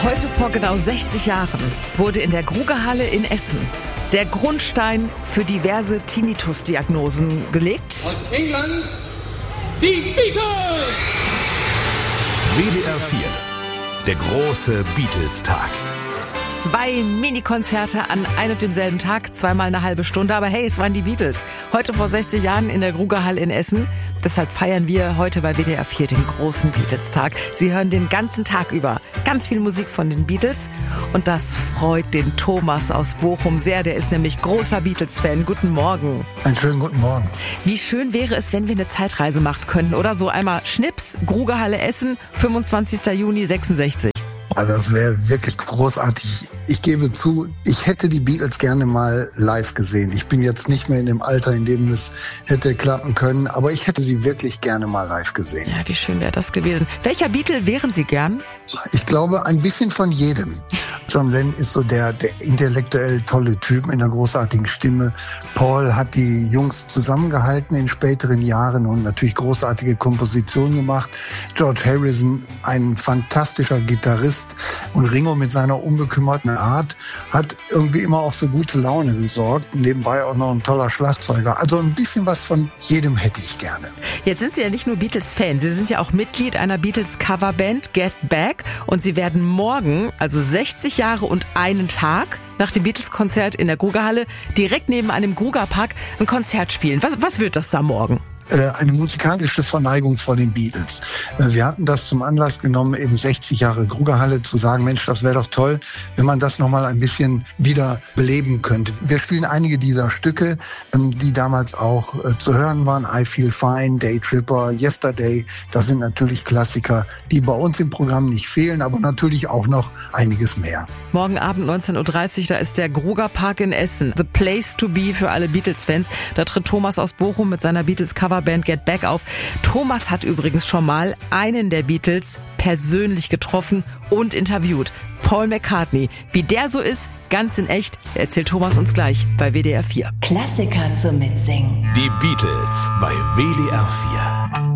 Heute vor genau 60 Jahren wurde in der Grugahalle in Essen der Grundstein für diverse Tinnitus-Diagnosen gelegt. Aus England, die Beatles! WDR 4, der große Beatles-Tag. 2 Mini-Konzerte an einem und demselben Tag, zweimal eine halbe Stunde. Aber hey, es waren die Beatles. Heute vor 60 Jahren in der Grugahalle in Essen. Deshalb feiern wir heute bei WDR 4 den großen Beatles-Tag. Sie hören den ganzen Tag über ganz viel Musik von den Beatles. Und das freut den Thomas aus Bochum sehr. Der ist nämlich großer Beatles-Fan. Guten Morgen. Einen schönen guten Morgen. Wie schön wäre es, wenn wir eine Zeitreise machen könnten, oder? So einmal Schnips, Grugahalle Essen, 25. Juni 66. Also das wäre wirklich großartig. Ich gebe zu, ich hätte die Beatles gerne mal live gesehen. Ich bin jetzt nicht mehr in dem Alter, in dem es hätte klappen können, aber ich hätte sie wirklich gerne mal live gesehen. Ja, wie schön wäre das gewesen. Welcher Beatle wären Sie gern? Ich glaube, ein bisschen von jedem. John Lennon ist so der intellektuell tolle Typ mit einer großartigen Stimme. Paul hat die Jungs zusammengehalten in späteren Jahren und natürlich großartige Kompositionen gemacht. George Harrison, ein fantastischer Gitarrist. Und Ringo mit seiner unbekümmerten Art hat irgendwie immer auch für gute Laune gesorgt. Nebenbei auch noch ein toller Schlagzeuger. Also ein bisschen was von jedem hätte ich gerne. Jetzt sind Sie ja nicht nur Beatles-Fan, Sie sind ja auch Mitglied einer Beatles-Coverband, Get Back. Und Sie werden morgen, also 60 Jahre und einen Tag nach dem Beatles-Konzert in der Grugahalle, direkt neben einem Grugapark ein Konzert spielen. Was wird das da morgen? Eine musikalische Verneigung vor den Beatles. Wir hatten das zum Anlass genommen, eben 60 Jahre Grugahalle, zu sagen, Mensch, das wäre doch toll, wenn man das nochmal ein bisschen wieder beleben könnte. Wir spielen einige dieser Stücke, die damals auch zu hören waren. I Feel Fine, Day Tripper, Yesterday. Das sind natürlich Klassiker, die bei uns im Programm nicht fehlen, aber natürlich auch noch einiges mehr. Morgen Abend 19.30 Uhr, da ist der Grugapark in Essen. The place to be für alle Beatles-Fans. Da tritt Thomas aus Bochum mit seiner Beatles-Coverband Get Back auf. Thomas hat übrigens schon mal einen der Beatles persönlich getroffen und interviewt. Paul McCartney. Wie der so ist, ganz in echt, erzählt Thomas uns gleich bei WDR 4. Klassiker zum Mitsingen. Die Beatles bei WDR 4.